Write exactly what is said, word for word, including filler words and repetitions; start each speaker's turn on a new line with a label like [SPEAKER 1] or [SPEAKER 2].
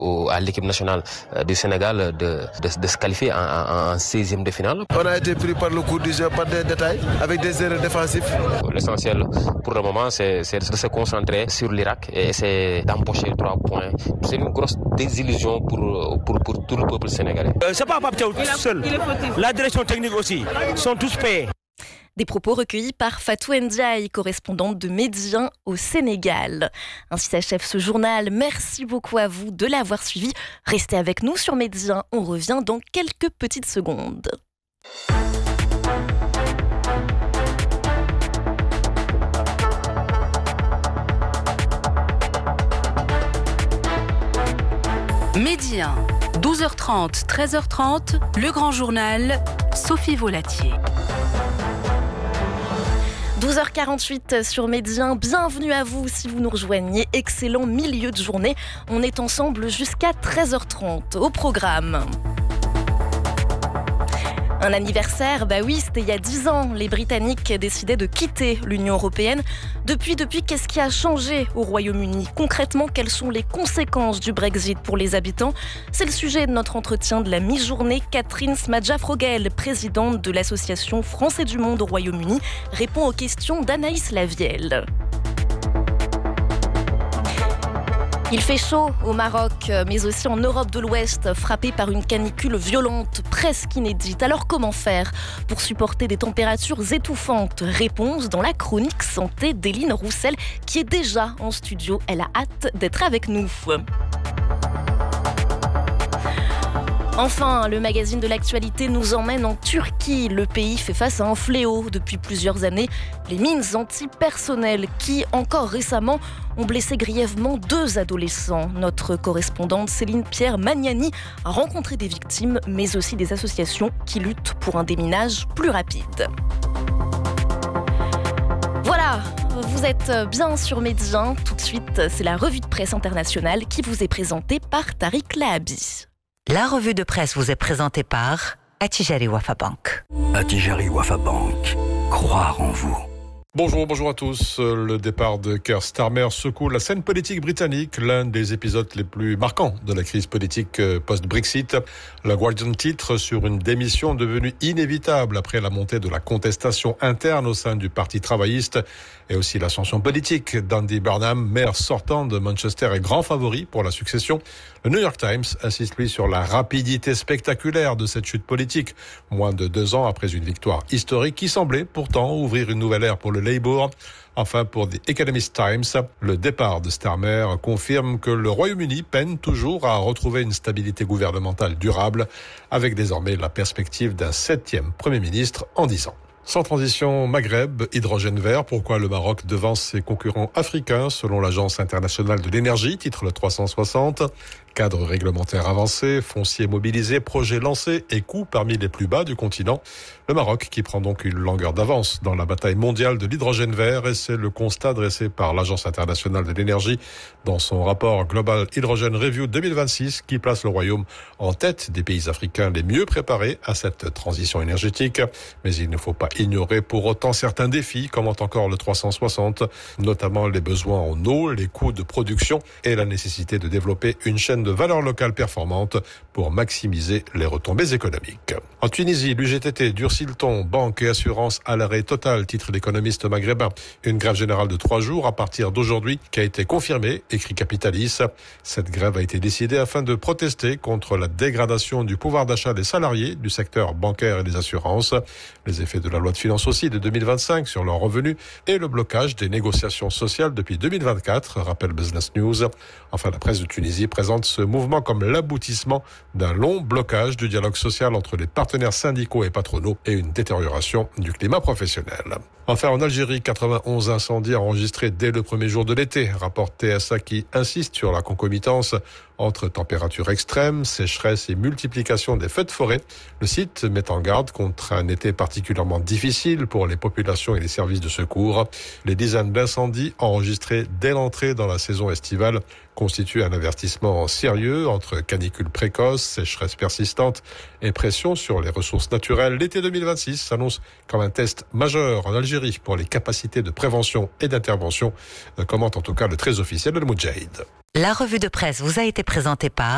[SPEAKER 1] au, à l'équipe nationale du Sénégal de, de, de se qualifier en, en, en seizième de finale.
[SPEAKER 2] On a été pris par le coup du jeu, par des détails, avec des erreurs défensives.
[SPEAKER 1] L'essentiel pour le moment, c'est, c'est de se concentrer sur l'Irak et essayer d'empocher trois points. C'est une grosse désillusion pour, pour, pour tout le peuple sénégalais.
[SPEAKER 3] Euh, c'est pas Pape Thiaw seul. La direction technique aussi. Ils sont tous payés.
[SPEAKER 4] Des propos recueillis par Fatou Ndiaye, correspondante de Médien au Sénégal. Ainsi s'achève ce journal. Merci beaucoup à vous de l'avoir suivi. Restez avec nous sur Médien. On revient dans quelques petites secondes.
[SPEAKER 5] Médien, douze heures trente, treize heures trente, le grand journal, Sophie Volatier.
[SPEAKER 4] douze heures quarante-huit sur Médien, bienvenue à vous si vous nous rejoignez, excellent milieu de journée, on est ensemble jusqu'à treize heures trente au programme. Un anniversaire, bah oui, c'était il y a dix ans, les Britanniques décidaient de quitter l'Union européenne. Depuis, depuis, qu'est-ce qui a changé au Royaume-Uni ? Concrètement, quelles sont les conséquences du Brexit pour les habitants ? C'est le sujet de notre entretien de la mi-journée. Catherine Smadja-Frogel, présidente de l'association Français du Monde au Royaume-Uni, répond aux questions d'Anaïs Lavielle. Il fait chaud au Maroc, mais aussi en Europe de l'Ouest, frappé par une canicule violente, presque inédite. Alors comment faire pour supporter des températures étouffantes ? Réponse dans la chronique santé d'Éline Roussel, qui est déjà en studio. Elle a hâte d'être avec nous. Enfin, le magazine de l'actualité nous emmène en Turquie. Le pays fait face à un fléau depuis plusieurs années. Les mines antipersonnelles qui, encore récemment, ont blessé grièvement deux adolescents. Notre correspondante Céline Pierre Magnani a rencontré des victimes, mais aussi des associations qui luttent pour un déminage plus rapide. Voilà, vous êtes bien sur Médien. Tout de suite, c'est la revue de presse internationale qui vous est présentée par Tariq Lahabi.
[SPEAKER 6] La revue de presse vous est présentée par Attijari Wafa Bank.
[SPEAKER 7] Attijari Wafa Bank. Croire en vous.
[SPEAKER 8] Bonjour, bonjour à tous. Le départ de Keir Starmer secoue la scène politique britannique, l'un des épisodes les plus marquants de la crise politique post-Brexit. La Guardian titre sur une démission devenue inévitable après la montée de la contestation interne au sein du Parti travailliste et aussi l'ascension politique d'Andy Burnham, maire sortant de Manchester et grand favori pour la succession. Le New York Times insiste lui sur la rapidité spectaculaire de cette chute politique, moins de deux ans après une victoire historique qui semblait pourtant ouvrir une nouvelle ère pour le Labour. Enfin, pour The Economist Times, le départ de Starmer confirme que le Royaume-Uni peine toujours à retrouver une stabilité gouvernementale durable, avec désormais la perspective d'un septième Premier ministre en dix ans. Sans transition, Maghreb, hydrogène vert, pourquoi le Maroc devance ses concurrents africains selon l'Agence internationale de l'énergie, titre le trois cent soixante. Cadre réglementaire avancé, foncier mobilisé, projet lancé et coûts parmi les plus bas du continent. Le Maroc qui prend donc une longueur d'avance dans la bataille mondiale de l'hydrogène vert, et c'est le constat dressé par l'Agence internationale de l'énergie dans son rapport Global Hydrogen Review deux mille vingt-six qui place le Royaume en tête des pays africains les mieux préparés à cette transition énergétique. Mais il ne faut pas ignorer pour autant certains défis, commente encore le trois cent soixante, notamment les besoins en eau, les coûts de production et la nécessité de développer une chaîne de valeur locale performante pour maximiser les retombées économiques. En Tunisie, l'U G T T durcit le ton, banque et assurance à l'arrêt total, titre l'économiste maghrébin. Une grève générale de trois jours à partir d'aujourd'hui qui a été confirmée, écrit Capitalis. Cette grève a été décidée afin de protester contre la dégradation du pouvoir d'achat des salariés du secteur bancaire et des assurances, les effets de la loi de finances aussi de deux mille vingt-cinq sur leurs revenus et le blocage des négociations sociales depuis deux mille vingt-quatre, rappelle Business News. Enfin, la presse de Tunisie présente ce mouvement comme l'aboutissement d'un long blocage du dialogue social entre les partenaires syndicaux et patronaux et une détérioration du climat professionnel. Enfin, en Algérie, quatre-vingt-onze incendies enregistrés dès le premier jour de l'été, rapporte T S A qui insiste sur la concomitance entre températures extrêmes, sécheresse et multiplication des feux de forêt. Le site met en garde contre un été particulièrement difficile pour les populations et les services de secours. Les dizaines d'incendies enregistrés dès l'entrée dans la saison estivale constituent un avertissement sérieux entre canicule précoce, sécheresse persistante et pression sur les ressources naturelles. L'été deux mille vingt-six s'annonce comme un test majeur en Algérie pour les capacités de prévention et d'intervention, commente en tout cas le très officiel El Moudjahid.
[SPEAKER 6] La revue de presse vous a été présentée par